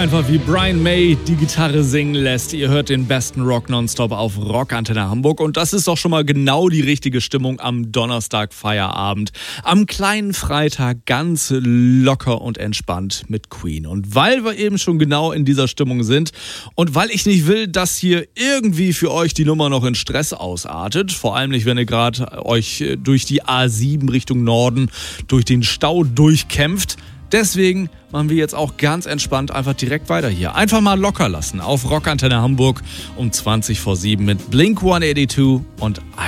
einfach, wie Brian May die Gitarre singen lässt. Ihr hört den besten Rock nonstop auf Rockantenne Hamburg. Und das ist doch schon mal genau die richtige Stimmung am Donnerstag Feierabend. Am kleinen Freitag ganz locker und entspannt mit Queen. Und weil wir eben schon genau in dieser Stimmung sind und weil ich nicht will, dass hier irgendwie für euch die Nummer noch in Stress ausartet, vor allem nicht, wenn ihr gerade euch durch die A7 Richtung Norden durch den Stau durchkämpft. Deswegen machen wir jetzt auch ganz entspannt einfach direkt weiter hier. Einfach mal locker lassen auf Rockantenne Hamburg um 20 vor 7 mit Blink-182 und